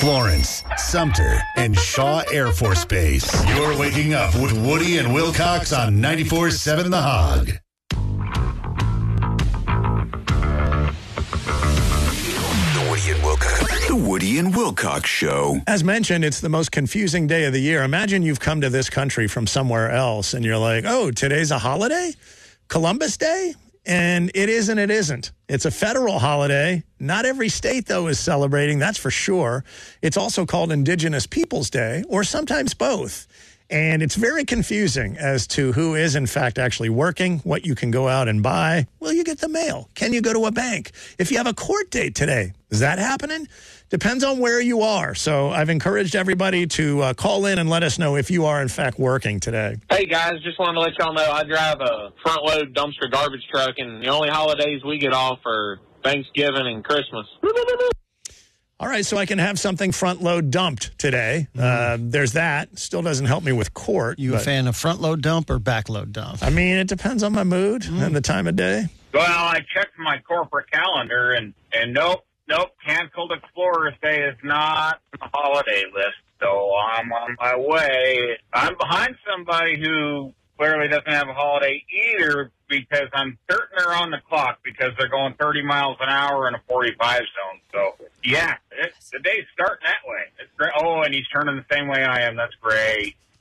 Florence, Sumter, and Shaw Air Force Base. You're waking up with Woody and Wilcox on 94.7 The Hog. The Woody and Wilcox Show. As mentioned, it's the most confusing day of the year. Imagine you've come to this country from somewhere else and you're like, oh, today's a holiday? Columbus Day? And it is and it isn't. It's a federal holiday. Not every state, though, is celebrating, that's for sure. It's also called Indigenous Peoples Day, or sometimes both. And it's very confusing as to who is, in fact, actually working, what you can go out and buy. Will you get the mail? Can you go to a bank? If you have a court date today, is that happening? Depends on where you are. So I've encouraged everybody to call in and let us know if you are, in fact, working today. Hey, guys, just wanted to let y'all know I drive a front-load dumpster garbage truck, and the only holidays we get off are Thanksgiving and Christmas. All right, so I can have something front-load dumped today. There's that. Still doesn't help me with court. You a fan of front-load dump or back-load dump? I mean, it depends on my mood and the time of day. Well, I checked my corporate calendar, and nope, canceled Explorers Day is not on the holiday list, so I'm on my way. I'm behind somebody who clearly doesn't have a holiday either, because I'm certain they're on the clock because they're going 30 miles an hour in a 45 zone. So, yeah, the day's starting that way. It's great. Oh, and he's turning the same way I am. That's great.